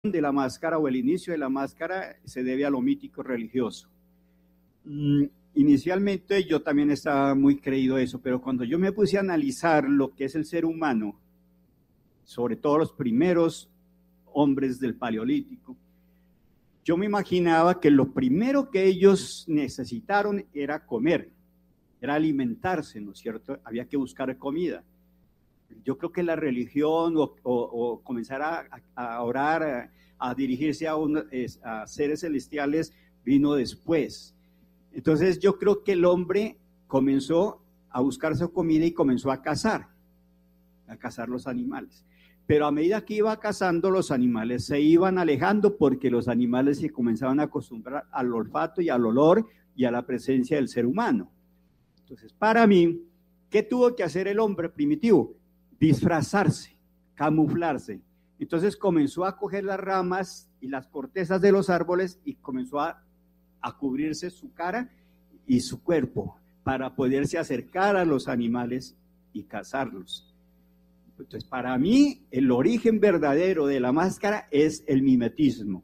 de la máscara o el inicio de la máscara se debe a lo mítico religioso. Inicialmente yo también estaba muy creído eso, pero cuando yo me puse a analizar lo que es el ser humano, sobre todo los primeros hombres del Paleolítico, yo me imaginaba que lo primero que ellos necesitaron era comer, era alimentarse, ¿no es cierto? Había que buscar comida. Yo creo que la religión o comenzar a orar, a dirigirse a seres celestiales vino después. Entonces yo creo que el hombre comenzó a buscar su comida y comenzó a cazar los animales. Pero a medida que iba cazando, los animales se iban alejando porque los animales se comenzaban a acostumbrar al olfato y al olor y a la presencia del ser humano. Entonces, para mí, ¿qué tuvo que hacer el hombre primitivo? Disfrazarse, camuflarse. Entonces comenzó a coger las ramas y las cortezas de los árboles y comenzó a cubrirse su cara y su cuerpo para poderse acercar a los animales y cazarlos. Entonces, para mí, el origen verdadero de la máscara es el mimetismo.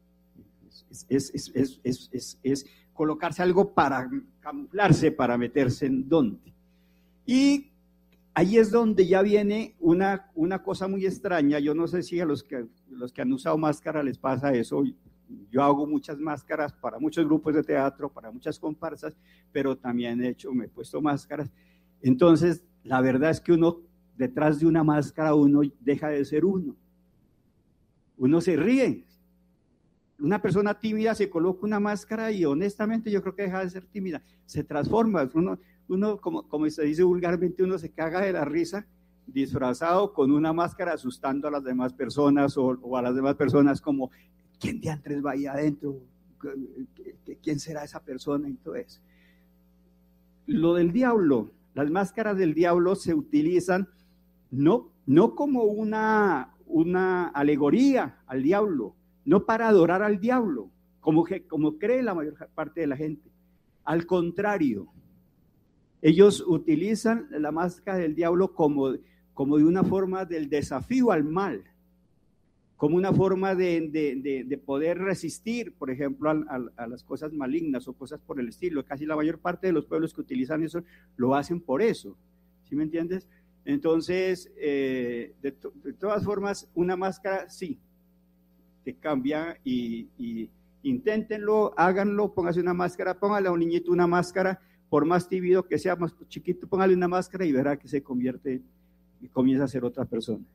Es colocarse algo para camuflarse, para meterse en donde. Y ahí es donde ya viene una cosa muy extraña. Yo no sé si a los que han usado máscara les pasa eso. Yo hago muchas máscaras para muchos grupos de teatro, para muchas comparsas, pero también me he puesto máscaras. Entonces, la verdad es que uno, detrás de una máscara, uno deja de ser uno. Uno se ríe. Una persona tímida se coloca una máscara y honestamente yo creo que deja de ser tímida. Se transforma. Uno como se dice vulgarmente, uno se caga de la risa disfrazado con una máscara, asustando a las demás personas o a las demás personas como, ¿quién diantres va ahí adentro? ¿Quién será esa persona? Y todo eso. Lo del diablo, las máscaras del diablo se utilizan no como una alegoría al diablo, no para adorar al diablo, como cree la mayor parte de la gente. Al contrario, ellos utilizan la máscara del diablo como de una forma del desafío al mal, como una forma de poder resistir, por ejemplo, a las cosas malignas o cosas por el estilo. Casi la mayor parte de los pueblos que utilizan eso lo hacen por eso, ¿sí me entiendes? Entonces, de todas formas, una máscara sí te cambia y inténtenlo, háganlo, póngase una máscara, póngale a un niñito una máscara, por más tímido que sea, más chiquito, póngale una máscara y verá que se convierte y comienza a ser otra persona.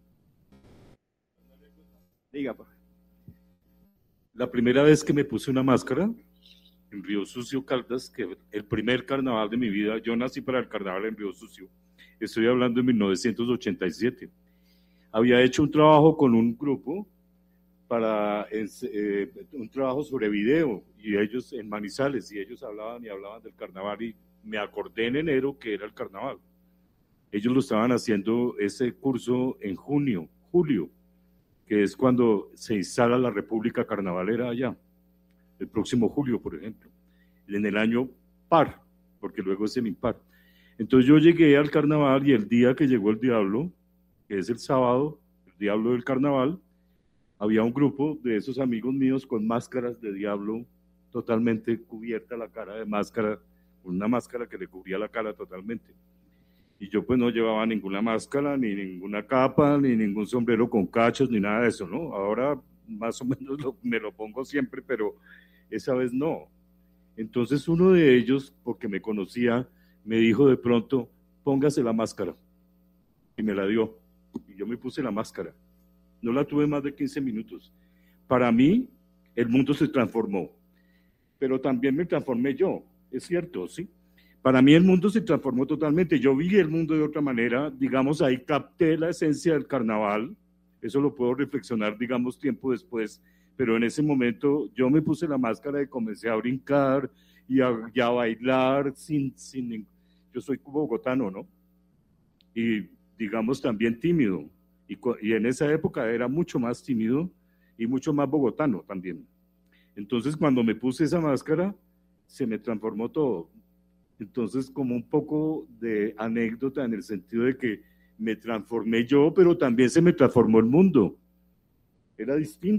Diga, pa. La primera vez que me puse una máscara en Río Sucio, Caldas, que el primer carnaval de mi vida, yo nací para el carnaval en Río Sucio, estoy hablando de 1987. Había hecho un trabajo con un grupo para un trabajo sobre video, y ellos en Manizales, y ellos hablaban del carnaval, y me acordé en enero que era el carnaval. Ellos lo estaban haciendo ese curso en julio, que es cuando se instala la República Carnavalera allá, el próximo julio, por ejemplo, en el año par, porque luego es semimpar. Entonces yo llegué al carnaval y el día que llegó el diablo, que es el sábado, el diablo del carnaval, había un grupo de esos amigos míos con máscaras de diablo, totalmente cubierta la cara de máscara, una máscara que le cubría la cara totalmente. Y yo pues no llevaba ninguna máscara, ni ninguna capa, ni ningún sombrero con cachos, ni nada de eso, ¿no? Ahora más o menos me lo pongo siempre, pero esa vez no. Entonces uno de ellos, porque me conocía, me dijo de pronto, póngase la máscara. Y me la dio. Y yo me puse la máscara. No la tuve más de 15 minutos. Para mí, el mundo se transformó. Pero también me transformé yo, es cierto, ¿sí? Para mí el mundo se transformó totalmente. Yo vi el mundo de otra manera. Digamos, ahí capté la esencia del carnaval. Eso lo puedo reflexionar, digamos, tiempo después. Pero en ese momento yo me puse la máscara y comencé a brincar y a bailar yo soy bogotano, ¿no? Y digamos también tímido. Y en esa época era mucho más tímido y mucho más bogotano también. Entonces cuando me puse esa máscara, se me transformó todo. Entonces como un poco de anécdota en el sentido de que me transformé yo, pero también se me transformó el mundo. era distinto.